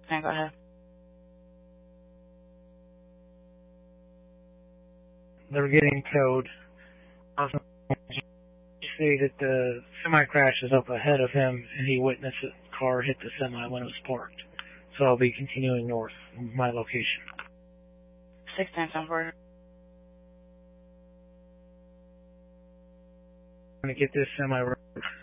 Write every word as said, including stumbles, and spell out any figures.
Now go ahead. They're getting towed. Also, see that the semi crashes up ahead of him, and he witnessed the car hit the semi when it was parked. So I'll be continuing north from my location. six nine seven four. I'm going to get this semi